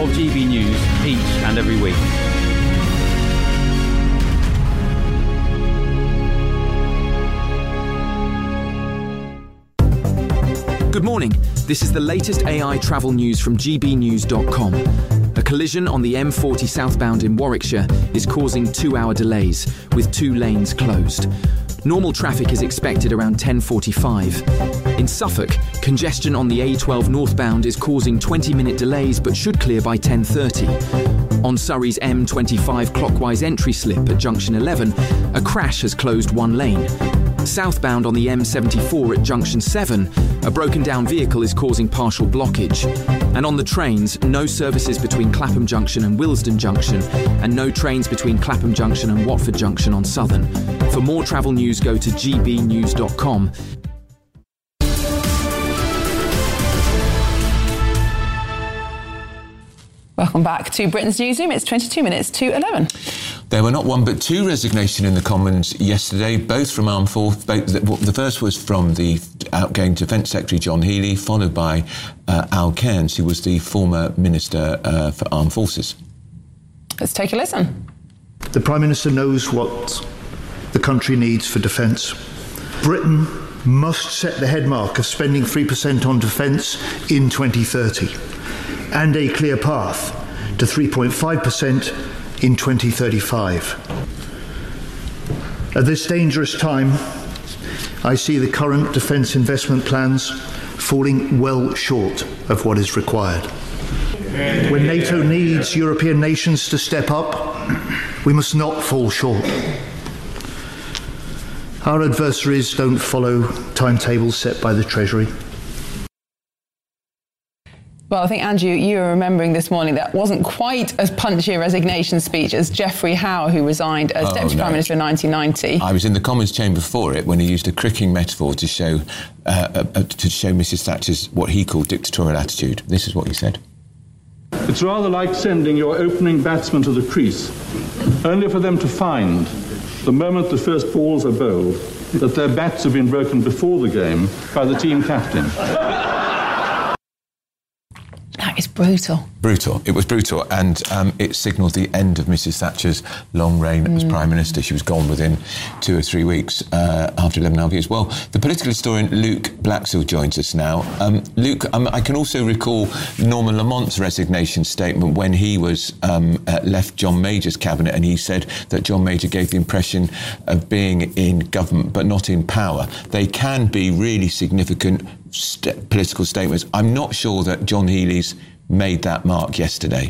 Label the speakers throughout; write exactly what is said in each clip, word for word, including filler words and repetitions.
Speaker 1: of G B News each and every week.
Speaker 2: Good morning. This is the latest A I travel news from g b news dot com. A collision on the M forty southbound in Warwickshire is causing two-hour delays, with two lanes closed. Normal traffic is expected around ten forty-five. In Suffolk, congestion on the A twelve northbound is causing twenty-minute delays but should clear by ten thirty. On Surrey's M twenty-five clockwise entry slip at junction eleven, a crash has closed one lane. Southbound on the M seventy-four at junction seven, a broken down vehicle is causing partial blockage. And on the trains, no services between Clapham Junction and Willesden Junction, and no trains between Clapham Junction and Watford Junction on Southern. For more travel news, go to g b news dot com.
Speaker 3: Welcome back to Britain's Newsroom. It's twenty-two minutes to eleven.
Speaker 4: There were not one but two resignations in the Commons yesterday, both from armed forces. The first was from the outgoing Defence Secretary John Healey, followed by uh, Al Cairns, who was the former Minister uh, for Armed Forces.
Speaker 3: Let's take a listen.
Speaker 5: The Prime Minister knows what the country needs for defence. Britain must set the headmark of spending three percent on defence in twenty thirty, and a clear path to three point five percent in twenty thirty-five. At this dangerous time, I see the current defence investment plans falling well short of what is required. When NATO needs European nations to step up, we must not fall short. Our adversaries don't follow timetables set by the Treasury.
Speaker 3: Well, I think, Andrew, you were remembering this morning that wasn't quite as punchy a resignation speech as Geoffrey Howe, who resigned as
Speaker 4: oh,
Speaker 3: Deputy
Speaker 4: no.
Speaker 3: Prime Minister in nineteen ninety.
Speaker 4: I was in the Commons chamber for it when he used a cricking metaphor to show uh, uh, to show Missus Thatcher's what he called dictatorial attitude. This is what he said.
Speaker 6: It's rather like sending your opening batsman to the crease, only for them to find, the moment the first balls are bowled, that their bats have been broken before the game by the team captain.
Speaker 3: That is brutal.
Speaker 4: Brutal. It was brutal, and um, it signalled the end of Missus Thatcher's long reign mm. as Prime Minister. She was gone within two or three weeks uh, after eleven and a half years. Well, the political historian Luke Blacksell joins us now. Um, Luke, um, I can also recall Norman Lamont's resignation statement when he was um, uh, left John Major's cabinet, and he said that John Major gave the impression of being in government but not in power. They can be really significant st- political statements. I'm not sure that John Healey's made that mark yesterday.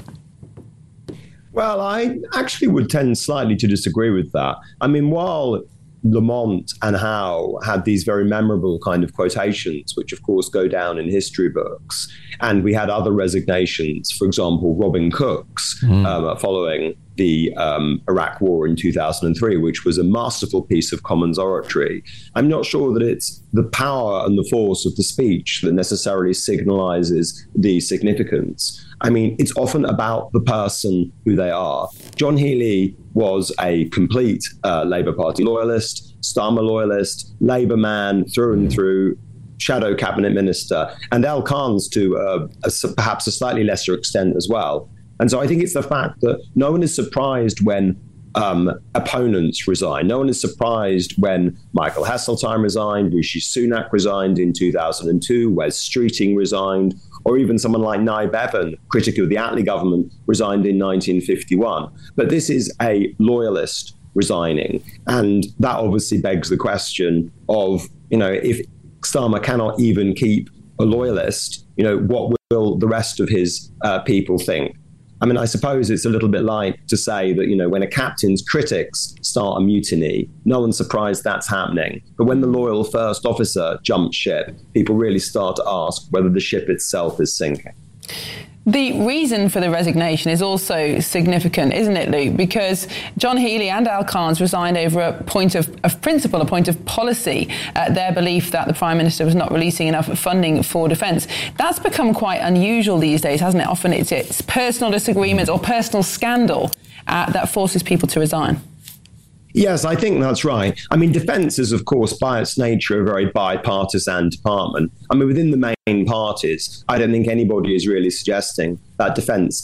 Speaker 7: Well, I actually would tend slightly to disagree with that. I mean, while Lamont and Howe had these very memorable kind of quotations, which of course go down in history books, and we had other resignations, for example, Robin Cook's mm. um, following the um, Iraq War in two thousand three, which was a masterful piece of Commons oratory. I'm not sure that it's the power and the force of the speech that necessarily signalises the significance. I mean, it's often about the person who they are. John Healey was a complete uh, Labour Party loyalist, Starmer loyalist, Labour man through and through, shadow cabinet minister, and Al Cairns to uh, a, perhaps a slightly lesser extent as well. And so I think it's the fact that no one is surprised when um, opponents resign. No one is surprised when Michael Heseltine resigned, Rishi Sunak resigned in two thousand two, Wes Streeting resigned, or even someone like Nye Bevan, critic of the Attlee government, resigned in nineteen fifty-one. But this is a loyalist resigning. And that obviously begs the question of, you know, if Starmer cannot even keep a loyalist, you know, what will the rest of his uh, people think? I mean, I suppose it's a little bit like to say that, you know, when a captain's critics start a mutiny, no one's surprised that's happening. But when the loyal first officer jumps ship, people really start to ask whether the ship itself is sinking.
Speaker 3: The reason for the resignation is also significant, isn't it, Luke? Because John Healey and Al Cairns resigned over a point of, of principle, a point of policy, uh, their belief that the Prime Minister was not releasing enough funding for defence. That's become quite unusual these days, hasn't it? Often it's, it's personal disagreements or personal scandal uh, that forces people to resign.
Speaker 7: Yes, I think that's right. I mean, defence is, of course, by its nature, a very bipartisan department. I mean, within the main parties, I don't think anybody is really suggesting that defence